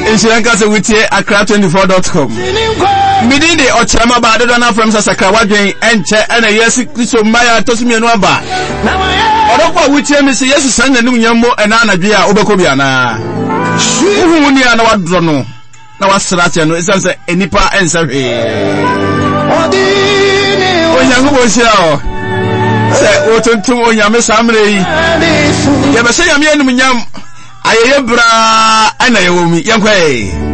Insuranka se wutie akra24.com. Midi de ochama ba de na from Sakra wadwen enche ena Yesu Kristo maya tosumienu aba. Odokwa wutie mi se Yesu san nanum nyammo ena anadwe a obekọ bia na. Uhu ni ana wadro no. Na wasrate no isanse enipa ensahwe. Onyango bo sia o. Se otuntum onyame samre yi. Ye be se yame enum nyam ayeye bra ana ye womi yankwe.